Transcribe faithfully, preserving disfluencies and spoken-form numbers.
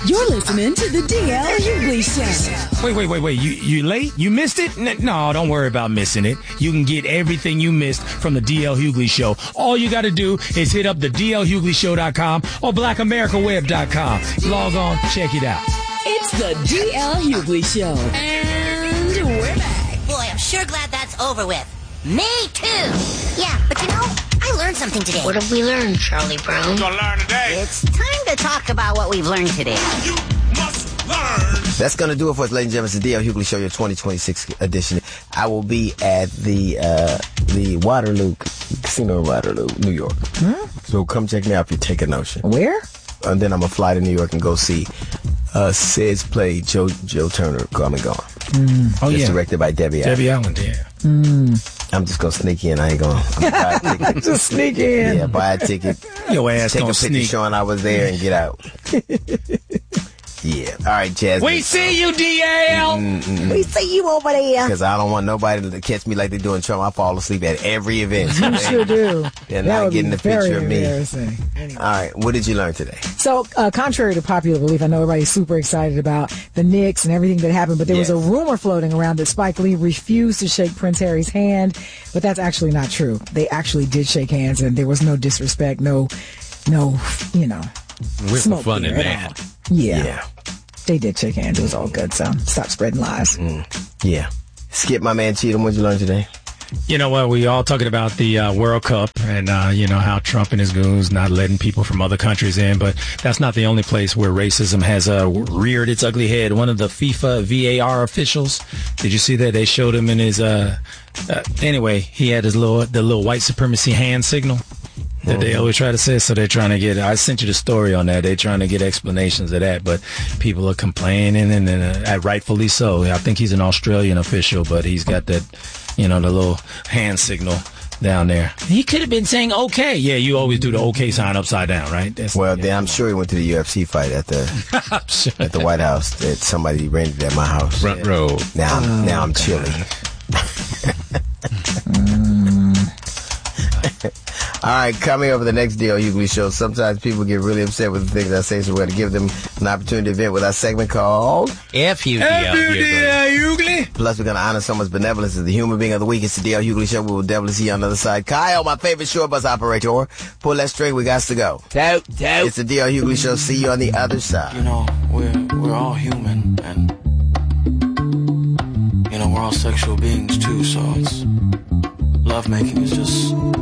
You're listening to the D L Hughley Show. Wait, wait, wait, wait. You you late? You missed it? N- no, don't worry about missing it. You can get everything you missed from the D L Hughley Show. All you got to do is hit up the D L Hughley Show dot com or black america web dot com. Log on, check it out. It's the D L Hughley Show. And we're back. Boy, I'm sure glad that's over with. Me too. Yeah, but you know, I learned something today. What have we learned, Charlie Brown? Gonna learn today. It's time to talk about what we've learned today. You must learn. That's going to do it for us, ladies and gentlemen. It's the D L Hughley Show, your twenty twenty-six edition. I will be at the uh, the Waterloo Casino in Waterloo, New York. Hmm? So come check me out if you take a notion. Where? And then I'm going to fly to New York and go see uh, Sid's play, Joe Joe Turner, Come and Gone. Mm. Oh, it's yeah. directed by Debbie Allen. Debbie Allen, yeah. Mm. I'm just going to sneak in. I ain't going to. Just sneak in. Yeah, buy a ticket. Your ass Take a gonna picture sneak. showing I was there and get out. Yeah. All right, Jasmine. We see you, D L. Mm-mm. We see you over there. Because I don't want nobody to catch me like they do in Trump. I fall asleep at every event. You sure do. They're That not would getting be a picture very of me. embarrassing. Anyway. All right, what did you learn today? So, uh, contrary to popular belief, I know everybody's super excited about the Knicks and everything that happened, but there Yes. was a rumor floating around that Spike Lee refused to shake Prince Harry's hand, but that's actually not true. They actually did shake hands, and there was no disrespect, no, no, you know, We're smoke fun in there at that. all. Yeah, Yeah. they did shake hands. It was all good, so stop spreading lies. Mm. Yeah. Skip, my man Cheatham, what did you learn today? You know what? We all talking about the uh, World Cup and, uh, you know, how Trump and his goons not letting people from other countries in. But that's not the only place where racism has uh, reared its ugly head. One of the FIFA V A R officials, did you see that? They showed him in his, uh, uh, anyway, he had his little, the little white supremacy hand signal that they always try to say. So they're trying to get, I sent you the story on that. They're trying to get explanations of that, but people are complaining, and, and uh, rightfully so. I think he's an Australian official, but he's got that, you know, the little hand signal down there. He could have been saying okay. Yeah, you always do the okay sign upside down, right? That's, Well, yeah. then I'm sure he went to the U F C fight at the I'm sure. at the White House that somebody rented at my house. Front row. Now I'm, now I'm chilly. All right, coming over the next D L Hughley Show. Sometimes people get really upset with the things I say, so we're going to give them an opportunity to vent with our segment called F U D L. Hughley. Plus, we're going to honor someone's benevolence as the human being of the week. It's the D L Hughley Show. We will definitely see you on the other side. Kyle, my favorite short bus operator. Pull that string. We got to go. Dope, dope. It's the D L Hughley Show. See you on the other side. You know, we're we're all human, and you know we're all sexual beings too. So it's lovemaking is just